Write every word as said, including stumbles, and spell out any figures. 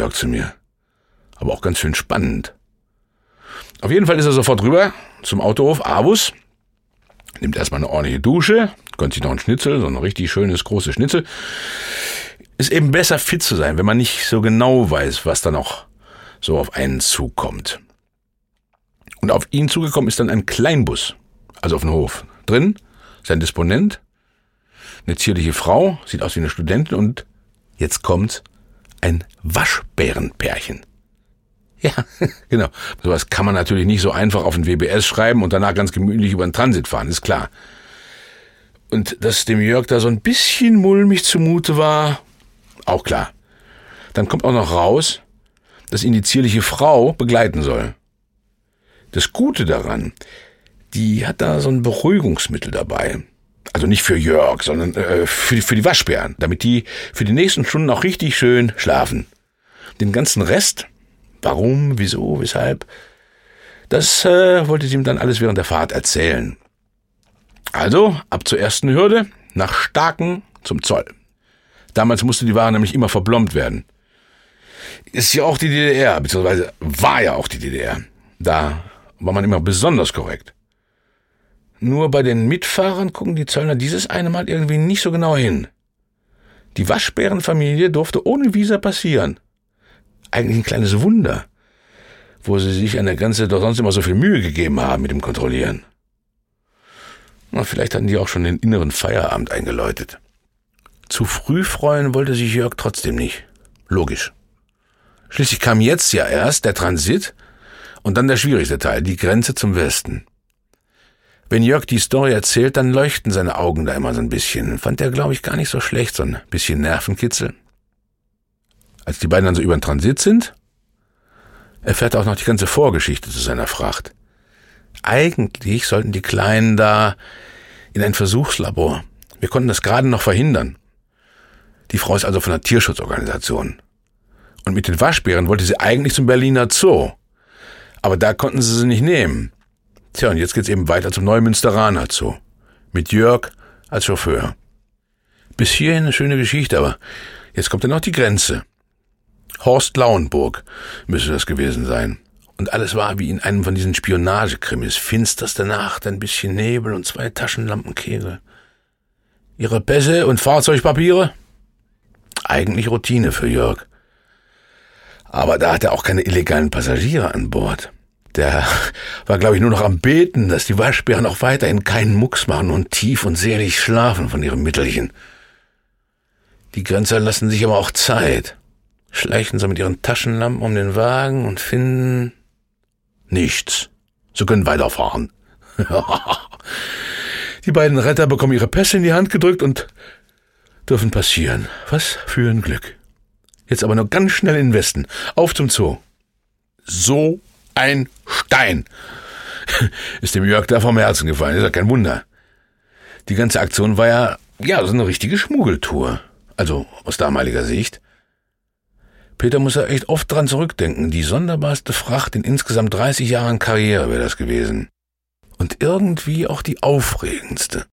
Jörg zu mir. Aber auch ganz schön spannend. Auf jeden Fall ist er sofort rüber zum Autohof Avus, nimmt erstmal eine ordentliche Dusche, gönnt sich noch einen Schnitzel, so ein richtig schönes, großes Schnitzel. Ist eben besser fit zu sein, wenn man nicht so genau weiß, was da noch so auf einen zukommt. Und auf ihn zugekommen ist dann ein Kleinbus, also auf dem Hof. Drin sein Disponent, eine zierliche Frau, sieht aus wie eine Studentin und jetzt kommt ein Waschbärenpärchen. Ja, genau. Sowas kann man natürlich nicht so einfach auf ein W B S schreiben und danach ganz gemütlich über den Transit fahren, ist klar. Und dass dem Jörg da so ein bisschen mulmig zumute war, auch klar. Dann kommt auch noch raus, dass ihn die zierliche Frau begleiten soll. Das Gute daran, die hat da so ein Beruhigungsmittel dabei. Also nicht für Jörg, sondern äh, für, für die Waschbären, damit die für die nächsten Stunden auch richtig schön schlafen. Den ganzen Rest, warum, wieso, weshalb, das äh, wollte sie ihm dann alles während der Fahrt erzählen. Also, ab zur ersten Hürde, nach Starken zum Zoll. Damals musste die Ware nämlich immer verblombt werden. Ist ja auch die D D R, beziehungsweise war ja auch die D D R. Da war man immer besonders korrekt. Nur bei den Mitfahrern gucken die Zöllner dieses eine Mal irgendwie nicht so genau hin. Die Waschbärenfamilie durfte ohne Visa passieren. Eigentlich ein kleines Wunder, wo sie sich an der Grenze doch sonst immer so viel Mühe gegeben haben mit dem Kontrollieren. Na, vielleicht hatten die auch schon den inneren Feierabend eingeläutet. Zu früh freuen wollte sich Jörg trotzdem nicht. Logisch. Schließlich kam jetzt ja erst der Transit und dann der schwierigste Teil, die Grenze zum Westen. Wenn Jörg die Story erzählt, dann leuchten seine Augen da immer so ein bisschen. Fand er, glaube ich, gar nicht so schlecht, so ein bisschen Nervenkitzel. Als die beiden dann so über den Transit sind, erfährt er auch noch die ganze Vorgeschichte zu seiner Fracht. Eigentlich sollten die Kleinen da in ein Versuchslabor. Wir konnten das gerade noch verhindern. Die Frau ist also von einer Tierschutzorganisation. Und mit den Waschbären wollte sie eigentlich zum Berliner Zoo. Aber da konnten sie sie nicht nehmen. Tja, und jetzt geht's eben weiter zum Neumünsteraner Zoo. Mit Jörg als Chauffeur. Bis hierhin eine schöne Geschichte, aber jetzt kommt dann noch die Grenze. Horst Lauenburg müsste das gewesen sein. Und alles war wie in einem von diesen Spionagekrimis. Finsterste Nacht, ein bisschen Nebel und zwei Taschenlampenkegel. Ihre Pässe und Fahrzeugpapiere? Eigentlich Routine für Jörg. Aber da hat er auch keine illegalen Passagiere an Bord. Der war, glaube ich, nur noch am Beten, dass die Waschbären auch weiterhin keinen Mucks machen und tief und selig schlafen von ihrem Mittelchen. Die Grenzer lassen sich aber auch Zeit. Schleichen so mit ihren Taschenlampen um den Wagen und finden nichts. Sie können weiterfahren. Die beiden Retter bekommen ihre Pässe in die Hand gedrückt und dürfen passieren. Was für ein Glück. Jetzt aber nur ganz schnell in den Westen. Auf zum Zoo. So ein Stein. Ist dem Jörg da vom Herzen gefallen. Ist ja kein Wunder. Die ganze Aktion war ja, ja, so eine richtige Schmuggeltour. Also aus damaliger Sicht. Peter muss ja echt oft dran zurückdenken. Die sonderbarste Fracht in insgesamt dreißig Jahren Karriere wäre das gewesen. Und irgendwie auch die aufregendste.